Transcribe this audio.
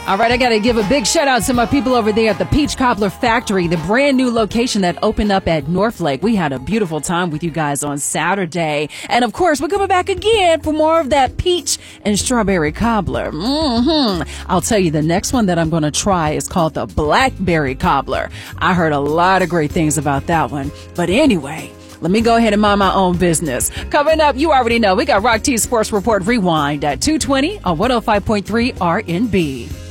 All right, I got to give a big shout out to my people over there at the Peach Cobbler Factory, the brand new location that opened up at Northlake. We had a beautiful time with you guys on Saturday. And of course, we're coming back again for more of that peach and strawberry cobbler. I'll tell you, the next one that I'm going to try is called the blackberry cobbler. I heard a lot of great things about that one. But anyway, let me go ahead and mind my own business. Coming up, you already know, we got Rock T Sports Report Rewind at 2:20 on 105.3 RNB.